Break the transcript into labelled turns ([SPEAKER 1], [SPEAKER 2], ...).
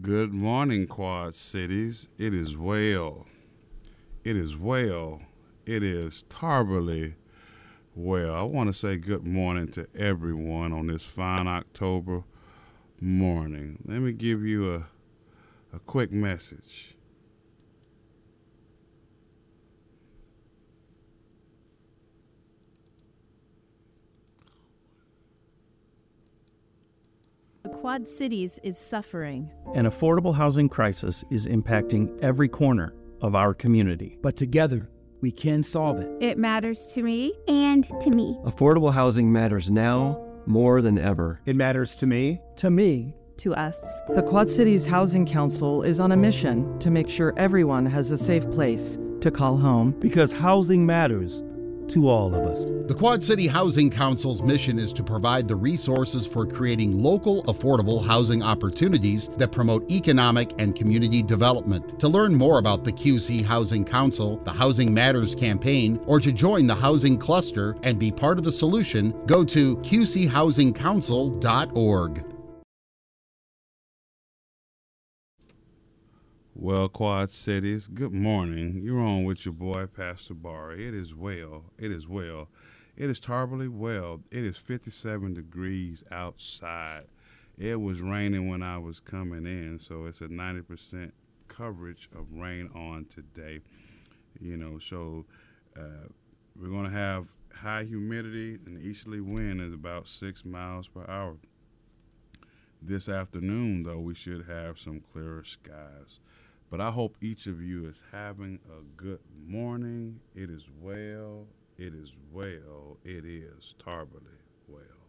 [SPEAKER 1] Good morning, Quad Cities. It is well. It is well. It is terribly well. I want to say good morning to everyone on this fine October morning. Let me give you a quick message.
[SPEAKER 2] The Quad Cities is suffering.
[SPEAKER 3] An affordable housing crisis is impacting every corner of our community.
[SPEAKER 4] But together, we can solve it.
[SPEAKER 5] It matters to me.
[SPEAKER 6] And to me.
[SPEAKER 7] Affordable housing matters now more than ever.
[SPEAKER 8] It matters to me.
[SPEAKER 4] To me.
[SPEAKER 2] To us.
[SPEAKER 9] The Quad Cities Housing Council is on a mission to make sure everyone has a safe place to call home.
[SPEAKER 10] Because housing matters to all of us.
[SPEAKER 11] The Quad City Housing Council's mission is to provide the resources for creating local affordable housing opportunities that promote economic and community development. To learn more about the QC Housing Council, the Housing Matters campaign, or to join the housing cluster and be part of the solution, go to qchousingcouncil.org.
[SPEAKER 1] Well, Quad Cities, good morning. You're on with your boy, Pastor Barry. It is well. It is well. It is terribly well. It is 57 degrees outside. It was raining when I was coming in, so it's a 90% coverage of rain on today. So we're going to have high humidity, and the easterly wind is about 6 miles per hour. This afternoon, though, we should have some clearer skies. But I hope each of you is having a good morning. It is well. It is well. It is terribly well.